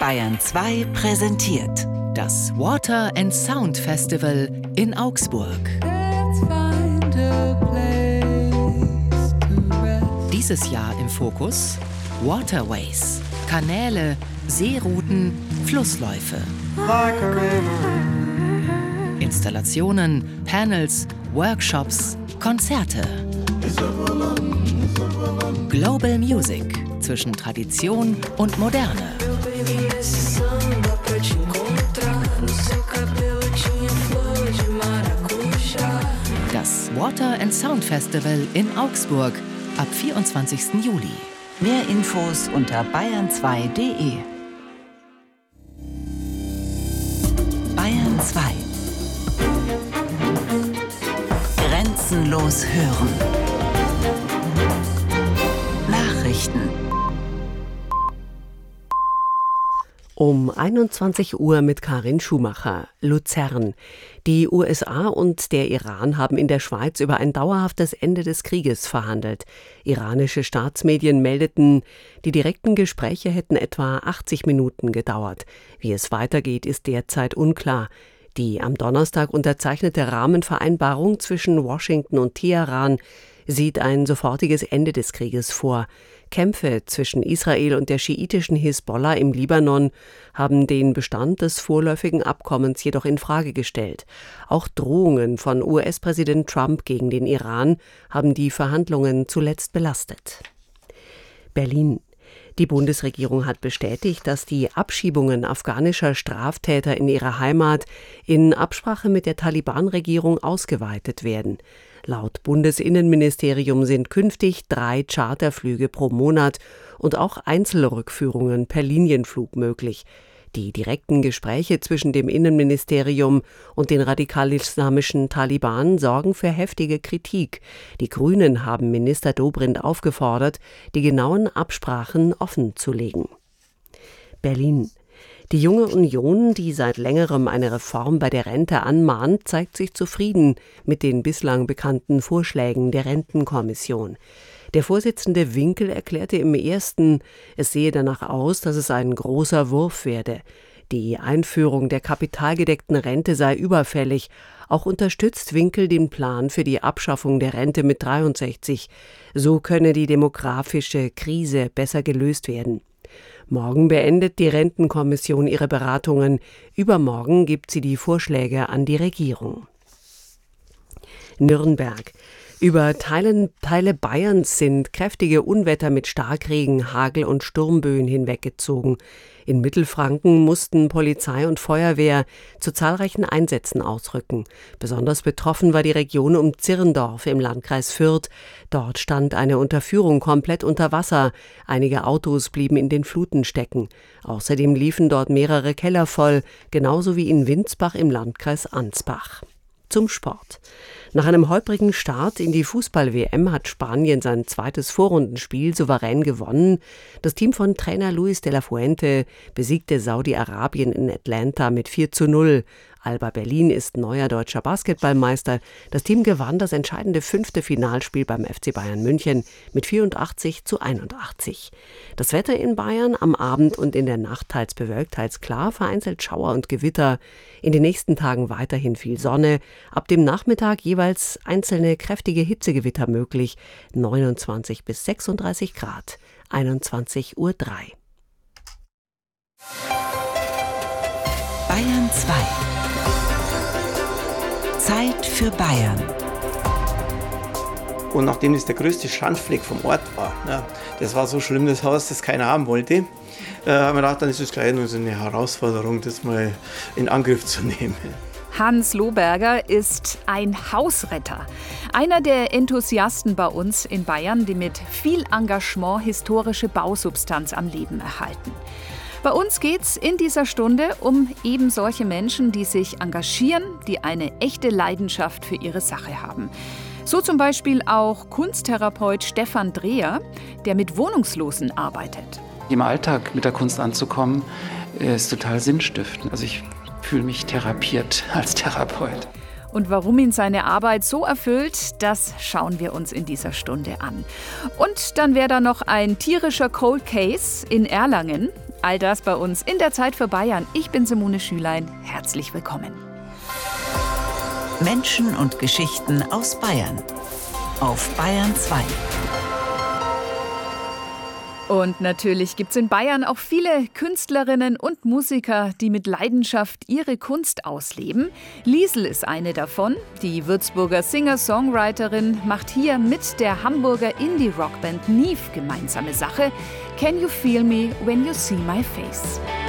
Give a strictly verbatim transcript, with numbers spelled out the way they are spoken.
Bayern zwei präsentiert das Water and Sound Festival in Augsburg. Dieses Jahr im Fokus Waterways, Kanäle, Seerouten, Flussläufe. Installationen, Panels, Workshops, Konzerte. Global Music zwischen Tradition und Moderne. Das Water and Sound Festival in Augsburg ab vierundzwanzigsten Juli. Mehr Infos unter bayern zwei punkt de. Bayern zwei. Grenzenlos hören. Nachrichten. Um einundzwanzig Uhr mit Karin Schumacher, Luzern. Die U S A und der Iran haben in der Schweiz über ein dauerhaftes Ende des Krieges verhandelt. Iranische Staatsmedien meldeten, die direkten Gespräche hätten etwa achtzig Minuten gedauert. Wie es weitergeht, ist derzeit unklar. Die am Donnerstag unterzeichnete Rahmenvereinbarung zwischen Washington und Teheran sieht ein sofortiges Ende des Krieges vor. Kämpfe zwischen Israel und der schiitischen Hisbollah im Libanon haben den Bestand des vorläufigen Abkommens jedoch in Frage gestellt. Auch Drohungen von U S-Präsident Trump gegen den Iran haben die Verhandlungen zuletzt belastet. Berlin. Die Bundesregierung hat bestätigt, dass die Abschiebungen afghanischer Straftäter in ihre Heimat in Absprache mit der Taliban-Regierung ausgeweitet werden. Laut Bundesinnenministerium sind künftig drei Charterflüge pro Monat und auch Einzelrückführungen per Linienflug möglich. Die direkten Gespräche zwischen dem Innenministerium und den radikal-islamischen Taliban sorgen für heftige Kritik. Die Grünen haben Minister Dobrindt aufgefordert, die genauen Absprachen offenzulegen. Berlin. Die Junge Union, die seit längerem eine Reform bei der Rente anmahnt, zeigt sich zufrieden mit den bislang bekannten Vorschlägen der Rentenkommission. Der Vorsitzende Winkel erklärte im ersten, es sehe danach aus, dass es ein großer Wurf werde. Die Einführung der kapitalgedeckten Rente sei überfällig. Auch unterstützt Winkel den Plan für die Abschaffung der Rente mit dreiundsechzig. So könne die demografische Krise besser gelöst werden. Morgen beendet die Rentenkommission ihre Beratungen. Übermorgen gibt sie die Vorschläge an die Regierung. Nürnberg. Über Teilen, Teile Bayerns sind kräftige Unwetter mit Starkregen, Hagel und Sturmböen hinweggezogen. In Mittelfranken mussten Polizei und Feuerwehr zu zahlreichen Einsätzen ausrücken. Besonders betroffen war die Region um Zirndorf im Landkreis Fürth. Dort stand eine Unterführung komplett unter Wasser. Einige Autos blieben in den Fluten stecken. Außerdem liefen dort mehrere Keller voll, genauso wie in Windsbach im Landkreis Ansbach. Zum Sport. Nach einem holprigen Start in die Fußball-W M hat Spanien sein zweites Vorrundenspiel souverän gewonnen. Das Team von Trainer Luis de la Fuente besiegte Saudi-Arabien in Atlanta mit vier zu null. Alba Berlin ist neuer deutscher Basketballmeister. Das Team gewann das entscheidende fünfte Finalspiel beim F C Bayern München mit vierundachtzig zu einundachtzig. Das Wetter in Bayern am Abend und in der Nacht teils bewölkt, teils klar, vereinzelt Schauer und Gewitter. In den nächsten Tagen weiterhin viel Sonne. Ab dem Nachmittag jeweils einzelne kräftige Hitzegewitter möglich. neunundzwanzig bis sechsunddreißig Grad. einundzwanzig Uhr drei. Bayern zwei. Zeit für Bayern. Und nachdem es der größte Schandfleck vom Ort war, ja, das war so schlimm, das Haus, das keiner haben wollte, äh, haben wir gedacht, dann ist es gleich nur so eine Herausforderung, das mal in Angriff zu nehmen. Hans Lohberger ist ein Hausretter. Einer der Enthusiasten bei uns in Bayern, die mit viel Engagement historische Bausubstanz am Leben erhalten. Bei uns geht's in dieser Stunde um eben solche Menschen, die sich engagieren, die eine echte Leidenschaft für ihre Sache haben. So zum Beispiel auch Kunsttherapeut Stefan Dreher, der mit Wohnungslosen arbeitet. Im Alltag mit der Kunst anzukommen, ist total sinnstiftend. Also ich fühle mich therapiert als Therapeut. Und warum ihn seine Arbeit so erfüllt, das schauen wir uns in dieser Stunde an. Und dann wäre da noch ein tierischer Cold Case in Erlangen. All das bei uns in der Zeit für Bayern. Ich bin Simone Schülein. Herzlich willkommen. Menschen und Geschichten aus Bayern. Auf Bayern zwei. Und natürlich gibt es in Bayern auch viele Künstlerinnen und Musiker, die mit Leidenschaft ihre Kunst ausleben. Liesl ist eine davon. Die Würzburger Singer-Songwriterin macht hier mit der Hamburger Indie-Rockband Neve gemeinsame Sache. Can you feel me when you see my face?